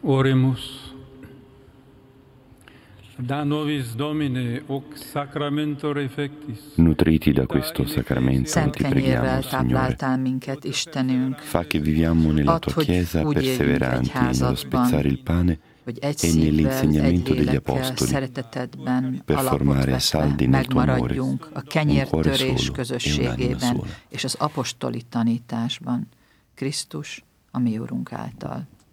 Oremus. Da nobis Domine hoc sacramento refectis. Nutriti da questo sacramento Szent ti preghiamo, kenyérrel Signore. tápláltál minket, Istenünk. Fa che viviamo nella Add, tua hogy Chiesa úgy éljünk perseveranti nello egyházadban, spezzare il pane hogy egy e szívvel, egy nell'insegnamento degli lélekkel, apostoli, szeretetedben per alapot formare vetve saldi nel tuo amore, megmaradjunk a un cuore kenyértörés solo e un'anima közösségében sola. és az apostoli tanításban, Krisztus, a mi Urunk által.